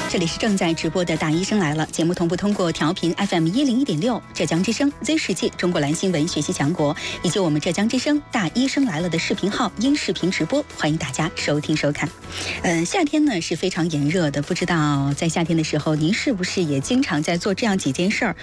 这里是正在直播的大医生来了节目，同步通过调频 FM101.6浙江之声 Z 世界中国蓝新闻学习强国，以及我们浙江之声大医生来了的视频号音视频直播，欢迎大家收听收看。夏天呢是非常炎热的，不知道在夏天的时候您是不是也经常在做这样几件事儿，